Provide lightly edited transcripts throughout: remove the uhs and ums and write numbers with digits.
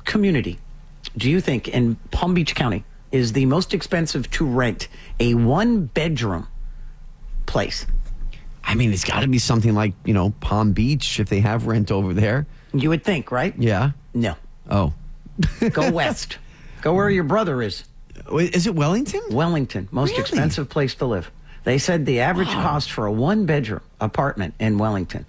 community do you think in Palm Beach County is the most expensive to rent a one-bedroom place? I mean, it's got to be something like, Palm Beach if they have rent over there. You would think, right? Yeah. No. Oh. Go west. Go where your brother is. Is it Wellington? Wellington, most Really? expensive place to live. They said the average cost for a one-bedroom apartment in Wellington,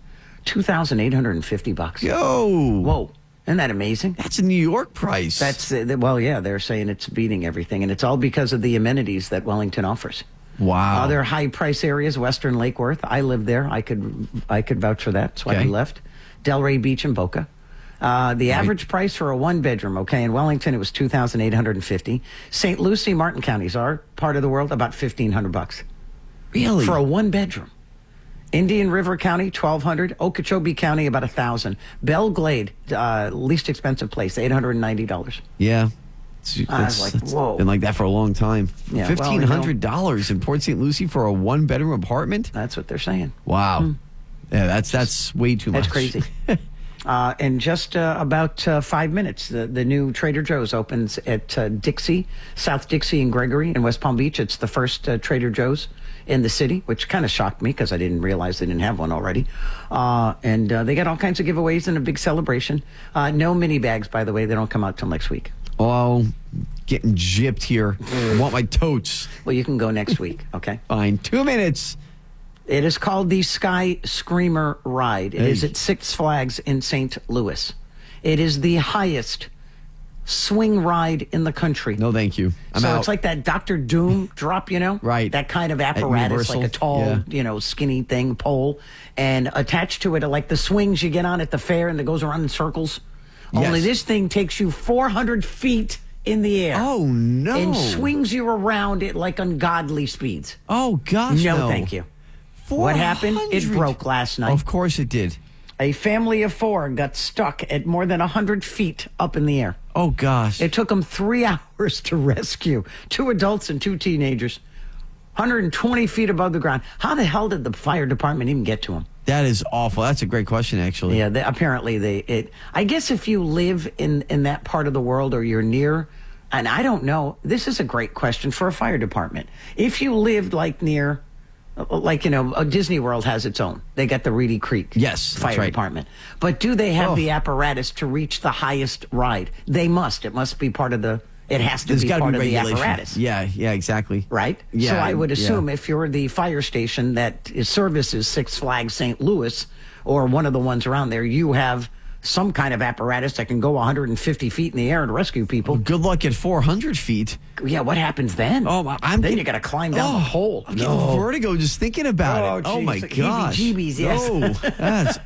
$2,850. Yo. Whoa. Isn't that amazing? That's a New York price. They're saying it's beating everything, and it's all because of the amenities that Wellington offers. Wow. Other high-price areas, Western Lake Worth. I lived there. I could vouch for that. That's why I left. Delray Beach and Boca. The average price for a one-bedroom, in Wellington, it was $2,850. St. Lucie, Martin counties, our part of the world, about $1,500. Really? For a one-bedroom. Indian River County, $1,200. Okeechobee County, about $1,000. Belle Glade, least expensive place, $890. Yeah. I was like, whoa. It's been like that for a long time. Yeah, $1,500 in Port St. Lucie for a one-bedroom apartment? That's what they're saying. Wow. Yeah, that's way too much. That's crazy. In just about 5 minutes, the new Trader Joe's opens at Dixie, South Dixie and Gregory in West Palm Beach. It's the first Trader Joe's in the city, which kind of shocked me because I didn't realize they didn't have one already. And they got all kinds of giveaways and a big celebration. No mini bags, by the way. They don't come out till next week. Oh, getting gypped here. I want my totes. Well, you can go next week, okay? Fine. 2 minutes. It is called the Sky Screamer Ride. It is at Six Flags in St. Louis. It is the highest swing ride in the country. No, thank you. I'm out. It's like that Dr. Doom drop, Right. That kind of apparatus, like a tall, skinny thing, pole. And attached to it are like the swings you get on at the fair and that goes around in circles. Yes. Only this thing takes you 400 feet in the air. Oh, no. And swings you around at like ungodly speeds. Oh, gosh, no. Thank you. What happened? It broke last night. Of course it did. A family of 4 got stuck at more than 100 feet up in the air. Oh, gosh. It took them 3 hours to rescue 2 adults and 2 teenagers, 120 feet above the ground. How the hell did the fire department even get to them? That is awful. That's a great question, actually. Yeah, I guess if you live in that part of the world or you're near, and I don't know, this is a great question for a fire department. If you lived near... Disney World has its own. They got the Reedy Creek Fire Department. But do they have the apparatus to reach the highest ride? They must. It must be part of the... It has to be part of the apparatus. Yeah, exactly. Right? Yeah, so I would assume if you're the fire station that services Six Flags St. Louis or one of the ones around there, you have some kind of apparatus that can go 150 feet in the air and rescue people. Well, good luck at 400 feet. Yeah, what happens then? Then you got to climb down the hole. I'm getting vertigo just thinking about it. Oh, my gosh. Heebie-jeebies, yes. No, that's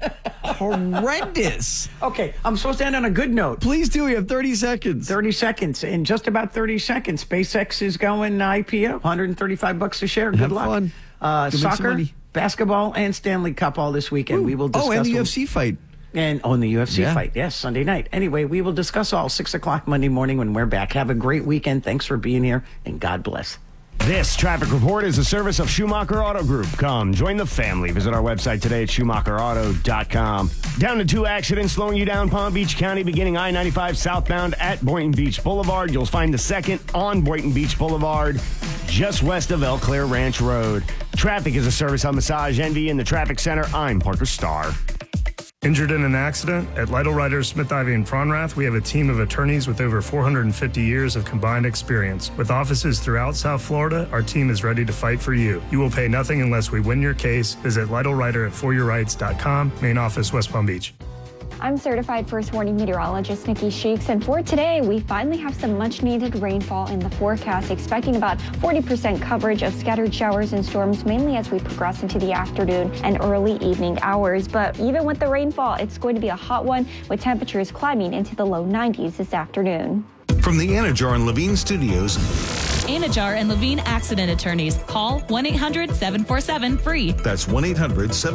horrendous. Okay, I'm supposed to end on a good note. Please do. You have 30 seconds. 30 seconds. In just about 30 seconds, SpaceX is going IPO, $135 a share. Good luck. Fun. Soccer, basketball, and Stanley Cup all this weekend. We will discuss. And the UFC fight. And in the UFC fight, yes, Sunday night. Anyway, we will discuss all 6 o'clock Monday morning when we're back. Have a great weekend. Thanks for being here, and God bless. This traffic report is a service of Schumacher Auto Group. Come, join the family. Visit our website today at SchumacherAuto.com. Down to 2 accidents slowing you down Palm Beach County, beginning I-95 southbound at Boynton Beach Boulevard. You'll find the second on Boynton Beach Boulevard, just west of Eau Claire Ranch Road. Traffic is a service of Massage Envy in the Traffic Center. I'm Parker Starr. Injured in an accident? At Lytle Writers, Smith, Ivy, and Fronrath, we have a team of attorneys with over 450 years of combined experience. With offices throughout South Florida, our team is ready to fight for you. You will pay nothing unless we win your case. Visit Lytle Writer at foryourrights.com, main office, West Palm Beach. I'm certified first warning meteorologist Nikki Sheeks, and for today, we finally have some much-needed rainfall in the forecast, expecting about 40% coverage of scattered showers and storms, mainly as we progress into the afternoon and early evening hours. But even with the rainfall, it's going to be a hot one, with temperatures climbing into the low 90s this afternoon. From the Anajar and Levine Studios, Anajar and Levine Accident Attorneys. Call 1-800-747-FREE. That's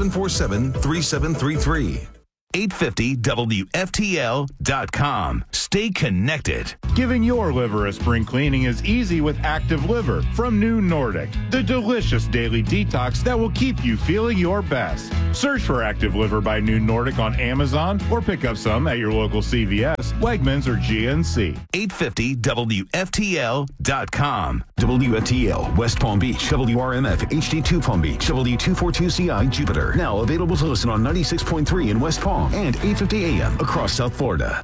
1-800-747-3733. 850WFTL.com. Stay stay connected. Giving your liver a spring cleaning is easy with Active Liver from New Nordic, the delicious daily detox that will keep you feeling your best. Search for Active Liver by New Nordic on Amazon or pick up some at your local CVS, Wegmans, or GNC. 850WFTL.com. WFTL, West Palm Beach, WRMF, HD2 Palm Beach, W242CI, Jupiter. Now available to listen on 96.3 in West Palm and 850 AM across South Florida.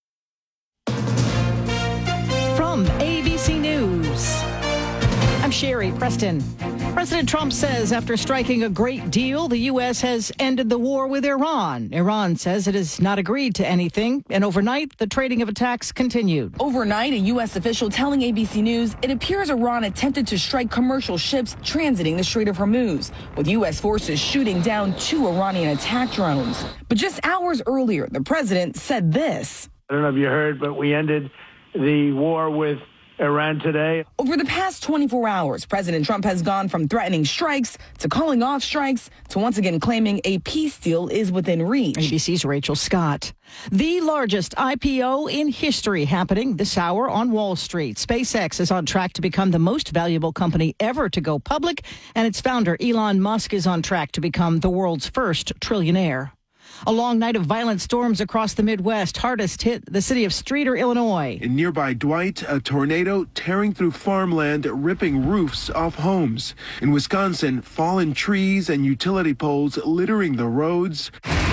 From ABC News, I'm Sherry Preston. President Trump says after striking a great deal, the U.S. has ended the war with Iran. Iran says it has not agreed to anything, and overnight, the trading of attacks continued. Overnight, a U.S. official telling ABC News it appears Iran attempted to strike commercial ships transiting the Strait of Hormuz, with U.S. forces shooting down 2 Iranian attack drones. But just hours earlier, the president said this. I don't know if you heard, but we ended the war with Iran today. Over the past 24 hours, President Trump has gone from threatening strikes to calling off strikes to once again claiming a peace deal is within reach. ABC's Rachel Scott. The largest IPO in history happening this hour on Wall Street. SpaceX is on track to become the most valuable company ever to go public, and its founder, Elon Musk, is on track to become the world's first trillionaire. A long night of violent storms across the Midwest. Hardest hit the city of Streator, Illinois. In nearby Dwight, a tornado tearing through farmland, ripping roofs off homes. In Wisconsin, fallen trees and utility poles littering the roads.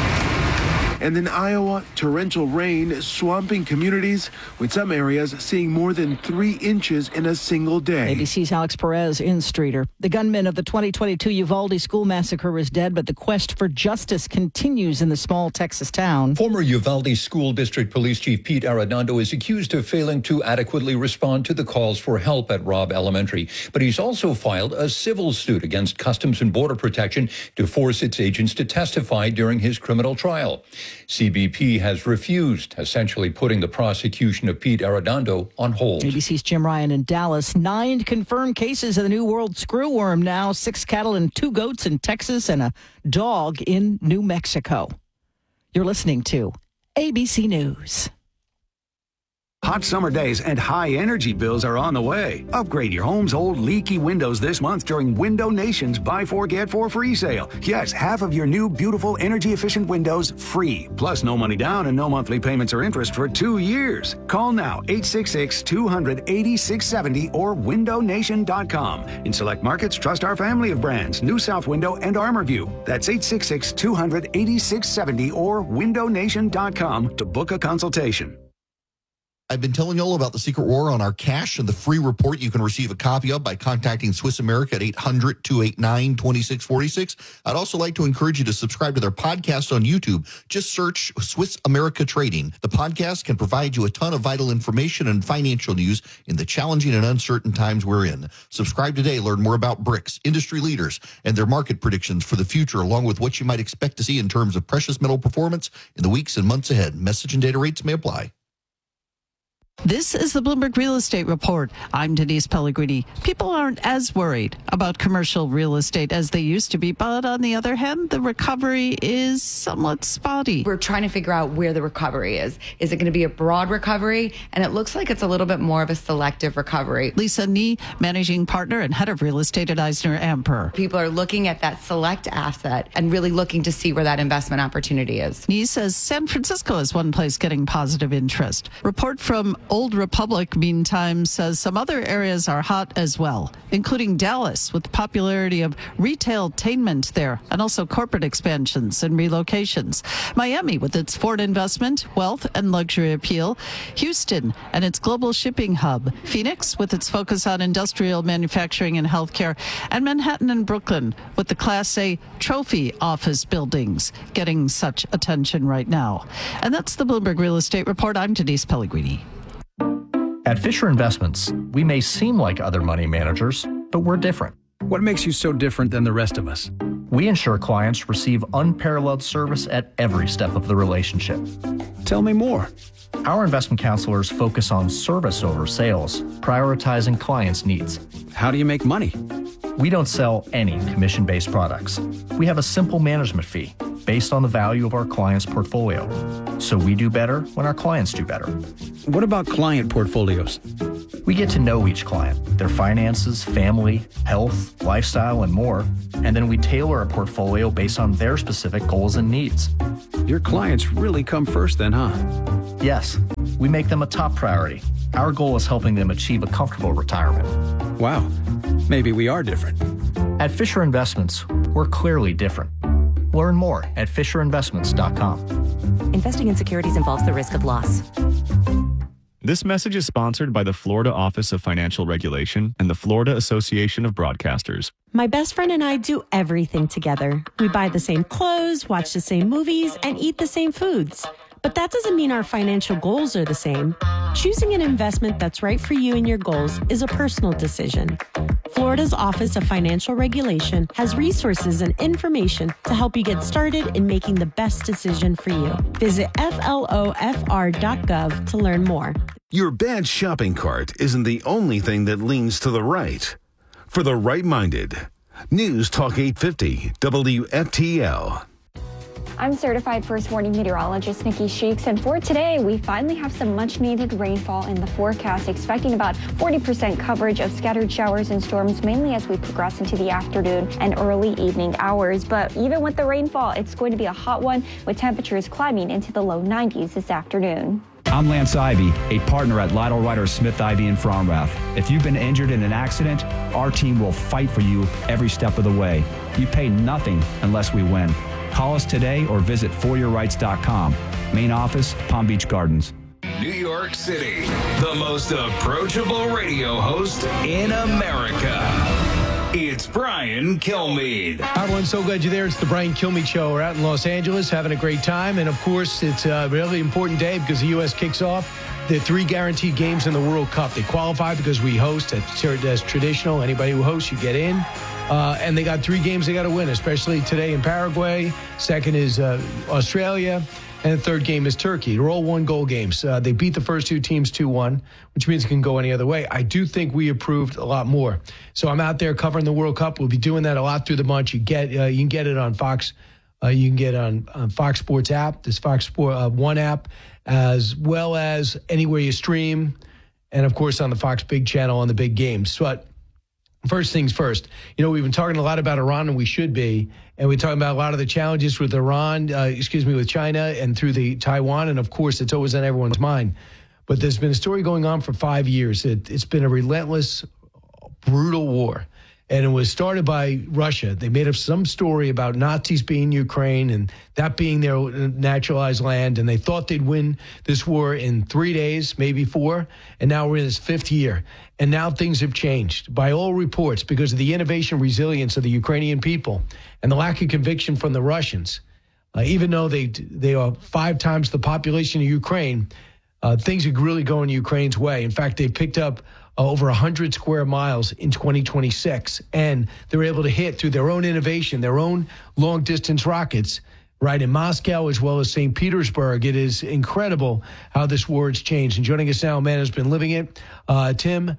And in Iowa, torrential rain swamping communities, with some areas seeing more than 3 inches in a single day. ABC's Alex Perez in Streator. The gunman of the 2022 Uvalde school massacre is dead, but the quest for justice continues in the small Texas town. Former Uvalde School District Police Chief Pete Arredondo is accused of failing to adequately respond to the calls for help at Robb Elementary. But he's also filed a civil suit against Customs and Border Protection to force its agents to testify during his criminal trial. CBP has refused, essentially putting the prosecution of Pete Arredondo on hold. ABC's Jim Ryan in Dallas. 9 confirmed cases of the New World screwworm now. 6 cattle and 2 goats in Texas and a dog in New Mexico. You're listening to ABC News. Hot summer days and high energy bills are on the way. Upgrade your home's old leaky windows this month during Window Nation's Buy 4 Get 4 free sale. Yes, half of your new beautiful energy efficient windows free. Plus no money down and no monthly payments or interest for 2 years. Call now 866-200-8670 or windownation.com. In select markets, trust our family of brands, New South Window and ArmorView. That's 866-200-8670 or windownation.com to book a consultation. I've been telling you all about the Secret War on our cash and the free report you can receive a copy of by contacting Swiss America at 800-289-2646. I'd also like to encourage you to subscribe to their podcast on YouTube. Just search Swiss America Trading. The podcast can provide you a ton of vital information and financial news in the challenging and uncertain times we're in. Subscribe today. Learn more about BRICS, industry leaders, and their market predictions for the future, along with what you might expect to see in terms of precious metal performance in the weeks and months ahead. Message and data rates may apply. This is the Bloomberg Real Estate Report. I'm Denise Pellegrini. People aren't as worried about commercial real estate as they used to be, but on the other hand, the recovery is somewhat spotty. We're trying to figure out where the recovery is. Is it going to be a broad recovery? And it looks like it's a little bit more of a selective recovery. Lisa Nee, managing partner and head of real estate at Eisner Amper. People are looking at that select asset and really looking to see where that investment opportunity is. Nee says San Francisco is one place getting positive interest. Report from Old Republic, meantime, says some other areas are hot as well, including Dallas, with the popularity of retail-tainment there, and also corporate expansions and relocations. Miami, with its foreign investment, wealth, and luxury appeal. Houston and its global shipping hub. Phoenix, with its focus on industrial manufacturing and healthcare. And Manhattan and Brooklyn, with the Class A trophy office buildings getting such attention right now. And that's the Bloomberg Real Estate Report. I'm Denise Pellegrini. At Fisher Investments, we may seem like other money managers, but we're different. What makes you so different than the rest of us? We ensure clients receive unparalleled service at every step of the relationship. Tell me more. Our investment counselors focus on service over sales, prioritizing clients' needs. How do you make money? We don't sell any commission-based products. We have a simple management fee. based on the value of our client's portfolio. So we do better when our clients do better. What about client portfolios? We get to know each client, their finances, family, health, lifestyle, and more, and then we tailor a portfolio based on their specific goals and needs. Your clients really come first then, huh? Yes, we make them a top priority. Our goal is helping them achieve a comfortable retirement. Wow, maybe we are different. At Fisher Investments, we're clearly different. Learn more at FisherInvestments.com. Investing in securities involves the risk of loss. This message is sponsored by the Florida Office of Financial Regulation and the Florida Association of Broadcasters. My best friend and I do everything together. We buy the same clothes, watch the same movies, and eat the same foods. But that doesn't mean our financial goals are the same. Choosing an investment that's right for you and your goals is a personal decision. Florida's Office of Financial Regulation has resources and information to help you get started in making the best decision for you. Visit flofr.gov to learn more. Your bad shopping cart isn't the only thing that leans to the right. For the right-minded, News Talk 850 WFTL. I'm certified first warning meteorologist Nikki Sheeks, and for today, we finally have some much-needed rainfall in the forecast, expecting about 40% coverage of scattered showers and storms, mainly as we progress into the afternoon and early evening hours. But even with the rainfall, it's going to be a hot one, with temperatures climbing into the low 90s this afternoon. I'm Lance Ivy, a partner at Lytle Ryder Smith Ivy in Fromrath. If you've been injured in an accident, our team will fight for you every step of the way. You pay nothing unless we win. Call us today or visit foryourrights.com. Main office, Palm Beach Gardens. New York City, the most approachable radio host in America. It's Brian Kilmeade. Hi, everyone. So glad you're there. It's the Brian Kilmeade Show. We're out in Los Angeles having a great time. And, of course, it's a really important day because the U.S. kicks off the 3 guaranteed games in the World Cup. They qualify because we host. That's traditional. Anybody who hosts, you get in. And they got 3 games they got to win, especially today in Paraguay. Second is Australia. And the third game is Turkey. They're all 1-goal games. They beat the first 2 teams 2-1, which means it can go any other way. I do think we improved a lot more. So I'm out there covering the World Cup. We'll be doing that a lot through the month. You can get it on Fox. You can get it on Fox Sports app, this Fox Sport One app, as well as anywhere you stream, and of course on the Fox Big Channel on the big games. But first things first, we've been talking a lot about Iran, and we should be, and we're talking about a lot of the challenges with with China and through the Taiwan, and of course it's always on everyone's mind. But there's been a story going on for 5 years. It's been a relentless, brutal war. And it was started by Russia. They made up some story about Nazis being Ukraine and that being their naturalized land. And they thought they'd win this war in 3 days, maybe 4. And now we're in this 5th year. And now things have changed by all reports because of the innovation resilience of the Ukrainian people and the lack of conviction from the Russians. Even though they are 5 times the population of Ukraine, things are really going Ukraine's way. In fact, they picked up over 100 square miles in 2026. And they're able to hit through their own innovation, their own long-distance rockets, right in Moscow as well as St. Petersburg. It is incredible how this war has changed. And joining us now, a man who's been living it, Tim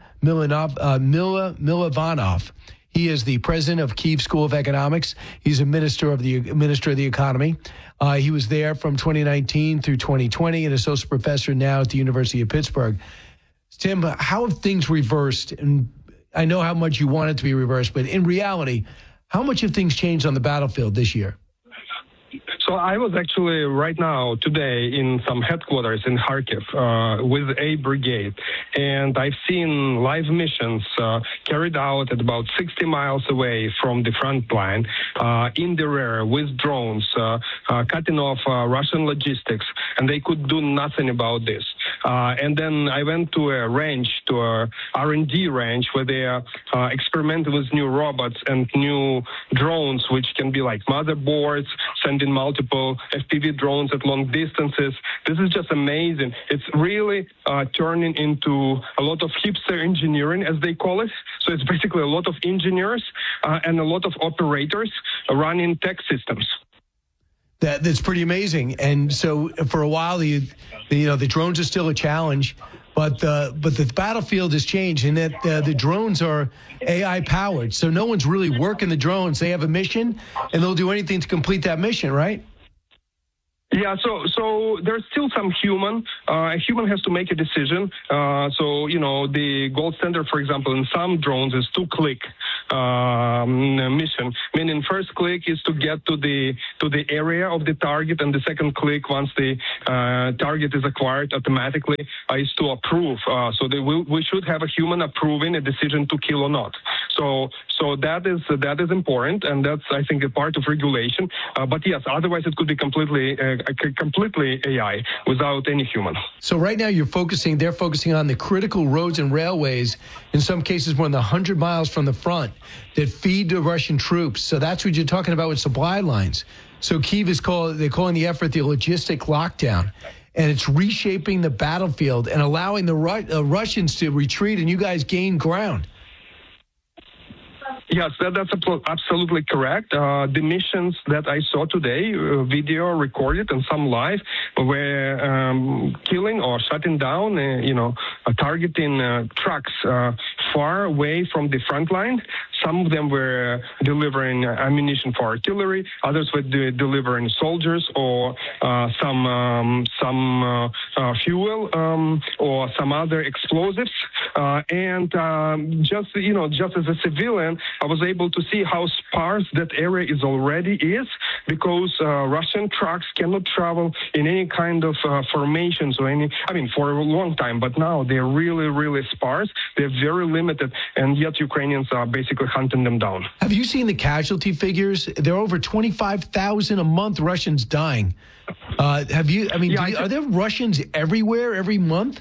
Milovanov. He is the president of Kyiv School of Economics. He's a minister of the economy. He was there from 2019 through 2020, and associate professor now at the University of Pittsburgh. Tim, how have things reversed? And I know how much you want it to be reversed, but in reality, how much have things changed on the battlefield this year? So I was actually right now today in some headquarters in Kharkiv with a brigade, and I've seen live missions carried out at about 60 miles away from the front line in the rear with drones, cutting off Russian logistics, and they could do nothing about this. And then I went to a range, to a R&D range, where they are experimenting with new robots and new drones, which can be like motherboards, sending multiple FPV drones at long distances. This is just amazing. It's really turning into a lot of hipster engineering, as they call it. So it's basically a lot of engineers and a lot of operators running tech systems. That's pretty amazing. And so for a while, the drones are still a challenge, but the battlefield has changed, and that the drones are AI powered. So no one's really working the drones. They have a mission, and they'll do anything to complete that mission, right? Yeah, so there's still some human. A human has to make a decision. So, the gold standard, for example, in some drones is 2-click mission. Meaning first click is to get to the area of the target, and the second click, once the target is acquired automatically, is to approve. So we should have a human approving a decision to kill or not. So that is important, and that's, I think, a part of regulation. But yes, otherwise it could be completely AI without any human. So right now they're focusing on the critical roads and railways, in some cases more than 100 miles from the front, that feed the Russian troops. So that's what you're talking about with supply lines. So Kyiv they're calling the effort the logistic lockdown. And it's reshaping the battlefield and allowing the Russians to retreat, and you guys gain ground. Yes, that's absolutely correct. The missions that I saw today, video recorded and some live, were killing or shutting down, targeting trucks far away from the front line. Some of them were delivering ammunition for artillery. Others were delivering soldiers or some fuel or some other explosives. And just as a civilian, I was able to see how sparse that area is because Russian trucks cannot travel in any kind of formations or for a long time. But now they're really, really sparse. They're very limited, and yet Ukrainians are basically hunting them down. Have you seen the casualty figures? There are over 25,000 a month Russians dying. Are there Russians everywhere every month?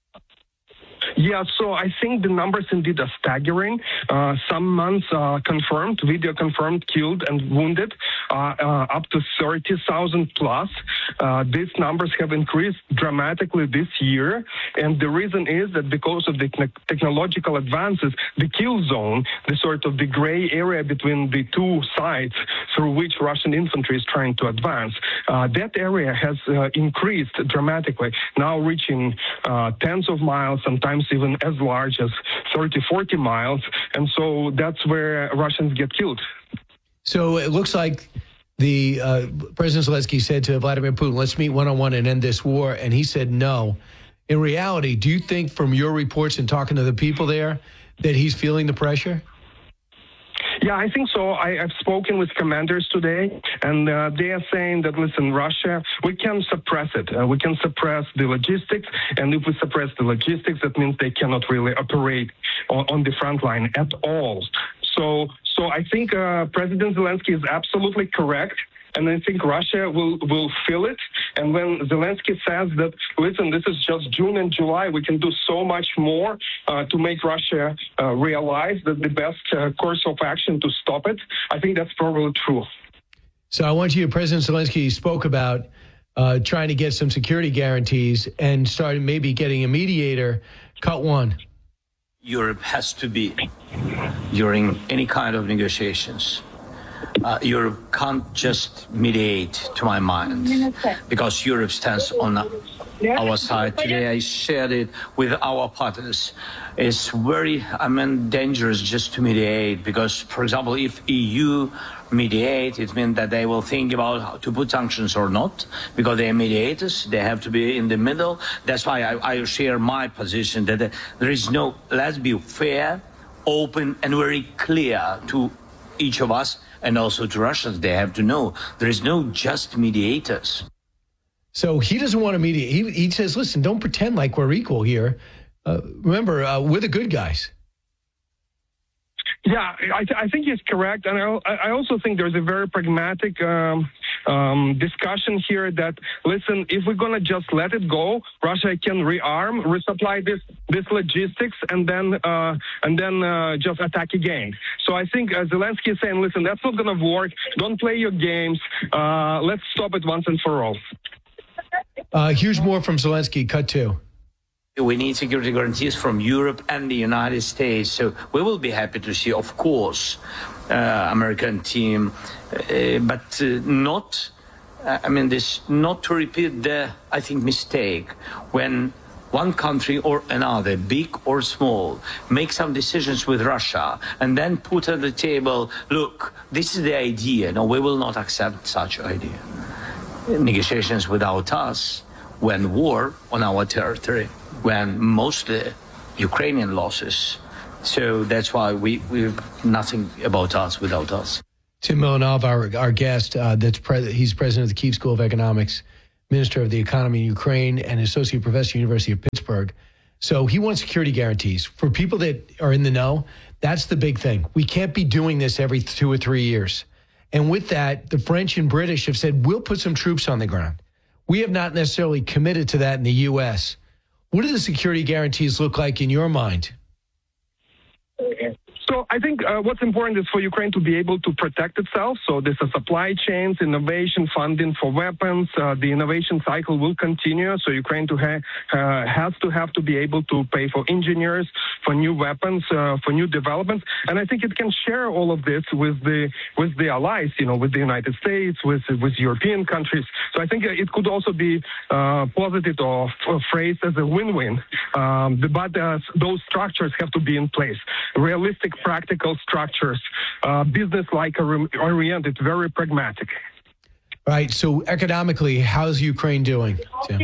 Yeah, so I think the numbers indeed are staggering. Some months confirmed, video confirmed, killed and wounded, up to 30,000 plus. These numbers have increased dramatically this year. And the reason is that because of the technological advances, the kill zone, the gray area between the two sides through which Russian infantry is trying to advance, that area has increased dramatically, now reaching tens of miles, sometimes even as large as 30, 40 miles. And so that's where Russians get killed. So it looks like the President Zelensky said to Vladimir Putin, let's meet one-on-one and end this war. And he said no. In reality, do you think from your reports and talking to the people there that he's feeling the pressure? Yeah, I think so. I've spoken with commanders today, and they are saying that, listen, Russia, we can suppress it. We can suppress the logistics, and if we suppress the logistics, that means they cannot really operate on the front line at all. So I think President Zelensky is absolutely correct. And I think Russia will feel it. And when Zelensky says that, listen, this is just June and July, we can do so much more to make Russia realize that the best course of action to stop it, I think that's probably true. So I want you, President Zelensky spoke about trying to get some security guarantees and starting maybe getting a mediator. Cut one. Europe has to be during any kind of negotiations. Europe can't just mediate, to my mind, because Europe stands on our side. Today I shared it with our partners. It's very, dangerous just to mediate because, for example, if EU mediate, it means that they will think about how to put sanctions or not, because they are mediators. They have to be in the middle. That's why I share my position that there is no, let's be fair, open, and very clear to each of us. And also to Russians, they have to know there is no just mediators. So he doesn't want to mediate. He says, listen, don't pretend like we're equal here. Remember, we're the good guys. Yeah, I think he's correct. And I also think there's a very pragmatic discussion here that, listen, if we're going to just let it go, Russia can rearm, resupply this logistics, and then just attack again. So I think Zelensky is saying, listen, that's not going to work. Don't play your games. Let's stop it once and for all. Here's more from Zelensky. Cut two. We need security guarantees from Europe and the United States. So we will be happy to see, of course, American team, but not to repeat the, I think, mistake when one country or another, big or small, make some decisions with Russia and then put on the table, look, this is the idea. No, we will not accept such idea. negotiations without us when war on our territory, when mostly Ukrainian losses. So that's why we're nothing about us without us. Tim Milanov, our guest, he's president of the Kyiv School of Economics, minister of the economy in Ukraine, and associate professor at the University of Pittsburgh. So he wants security guarantees. For people that are in the know, that's the big thing. We can't be doing this every 2 or 3 years. And with that, the French and British have said, we'll put some troops on the ground. We have not necessarily committed to that in the U.S. What do the security guarantees look like in your mind? So I think what's important is for Ukraine to be able to protect itself. So this is supply chains, innovation, funding for weapons. The innovation cycle will continue. So Ukraine has to be able to pay for engineers, for new weapons, for new developments. And I think it can share all of this with the allies, with the United States, with European countries. So I think it could also be posited or phrased as a win-win. But those structures have to be in place. Realistic, practical structures, business-like oriented, very pragmatic. Right. So economically, how's Ukraine doing, Tim?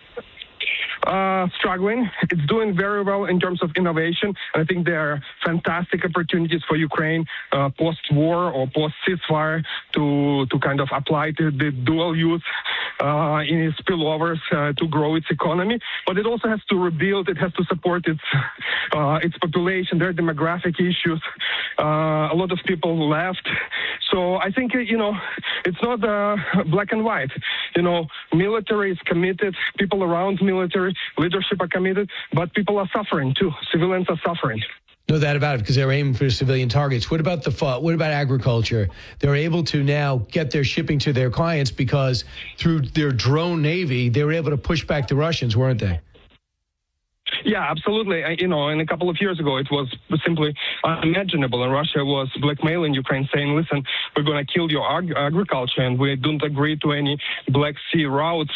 Struggling. It's doing very well in terms of innovation. I think there are fantastic opportunities for Ukraine post-war or post-ceasefire to kind of apply to the dual use in its spillovers to grow its economy. But it also has to rebuild. It has to support its population. There are demographic issues. A lot of people left. So I think, it's not black and white. Military is committed. People around military leadership are committed, but people are suffering too. Civilians are suffering. No doubt about it, because they're aiming for civilian targets. What about agriculture? They're able to now get their shipping to their clients because through their drone navy, they were able to push back the Russians, weren't they? Yeah, absolutely. And a couple of years ago, it was simply unimaginable. And Russia was blackmailing Ukraine, saying, listen, we're going to kill your agriculture, and we don't agree to any Black Sea routes,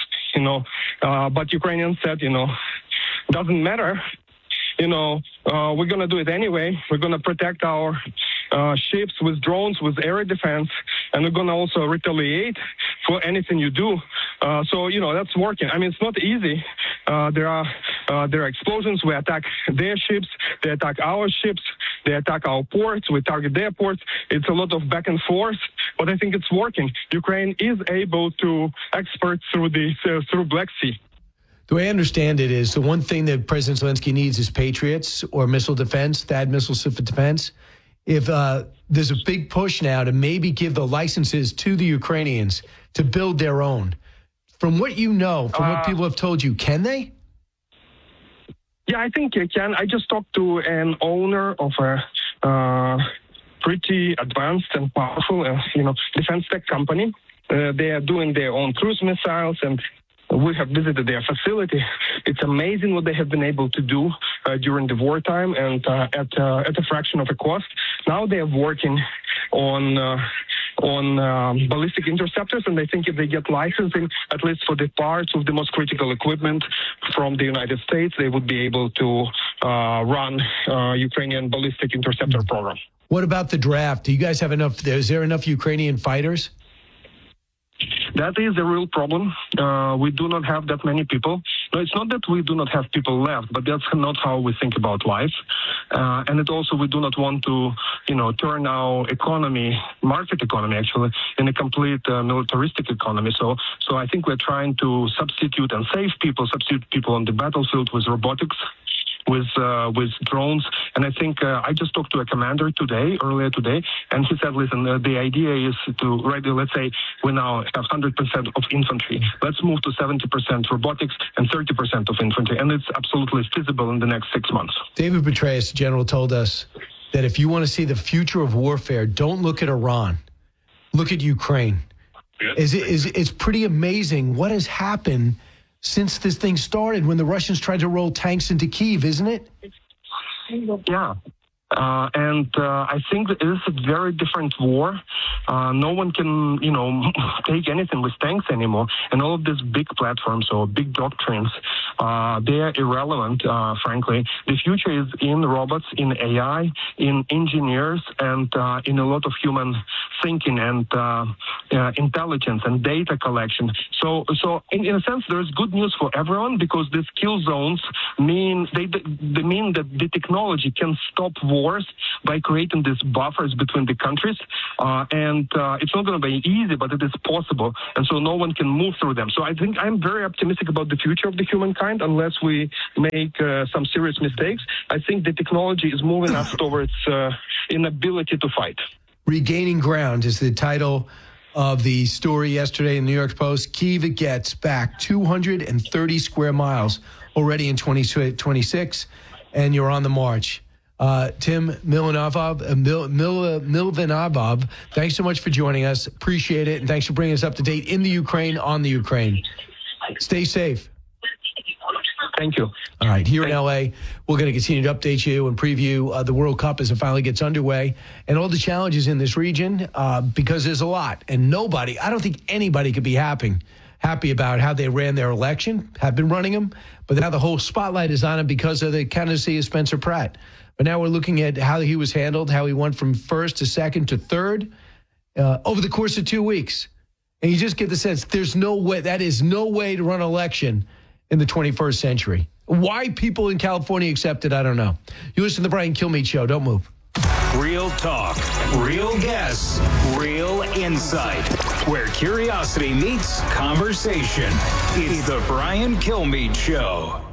But Ukrainians said, doesn't matter. We're going to do it anyway. We're going to protect our ships with drones, with air defense, and we're going to also retaliate for anything you do. So that's working. I mean, it's not easy. There are explosions. We attack their ships. They attack our ships. They attack our ports. We target their ports. It's a lot of back and forth, but I think it's working. Ukraine is able to export through Black Sea. The way I understand it is the one thing that President Zelensky needs is Patriots or missile defense, THAAD missile defense. If there's a big push now to maybe give the licenses to the Ukrainians to build their own. From what you know, from what people have told you, can they? Yeah, I think you can. I just talked to an owner of a pretty advanced and powerful, defense tech company. They are doing their own cruise missiles, and we have visited their facility. It's amazing what they have been able to do during the wartime and at a fraction of the cost. Now they are working on ballistic interceptors, and I think if they get licensing, at least for the parts of the most critical equipment from the United States, they would be able to run Ukrainian ballistic interceptor program. What about the draft? Do you guys have enough? Is there enough Ukrainian fighters? That is a real problem. We do not have that many people. No, it's not that we do not have people left, but that's not how we think about life. And it also, we do not want to, turn our economy, market economy actually, in a complete militaristic economy. So I think we're trying to substitute people on the battlefield with robotics, with drones. And I think I just talked to a commander earlier today, and he said, listen, the idea is to, let's say we now have 100% of infantry. Let's move to 70% robotics and 30% of infantry. And it's absolutely feasible in the next 6 months. David Petraeus, the general, told us that if you want to see the future of warfare, don't look at Iran. Look at Ukraine. It's pretty amazing what has happened since this thing started when the Russians tried to roll tanks into Kyiv, isn't it? Yeah. And I think that it is a very different war. No one can, take anything with tanks anymore. And all of these big platforms or big doctrines, they are irrelevant, frankly. The future is in robots, in AI, in engineers, and in a lot of human thinking and intelligence and data collection. So in a sense, there is good news for everyone, because these kill zones mean they mean that the technology can stop wars by creating these buffers between the countries, and it's not going to be easy, but it is possible, and so no one can move through them. So I think I'm very optimistic about the future of the humankind, unless we make some serious mistakes. I think the technology is moving us towards inability to fight. Regaining Ground is the title of the story yesterday in the New York Post. Kyiv gets back 230 square miles already in 2026, and you're on the march. Tim Milvanov, thanks so much for joining us. Appreciate it, and thanks for bringing us up to date in the Ukraine, on the Ukraine. Stay safe. Thank you. All right, here in L.A., we're going to continue to update you and preview the World Cup as it finally gets underway and all the challenges in this region, because there's a lot. And I don't think anybody could be happy about how they ran their election, have been running them, but now the whole spotlight is on him because of the candidacy of Spencer Pratt. But now we're looking at how he was handled, how he went from first to second to third over the course of 2 weeks. And you just get the sense that is no way to run an election in the 21st century. Why people in California accept it, I don't know. You listen to the Brian Kilmeade Show. Don't move. Real talk, real guests, real insight. Where curiosity meets conversation. It's the Brian Kilmeade Show.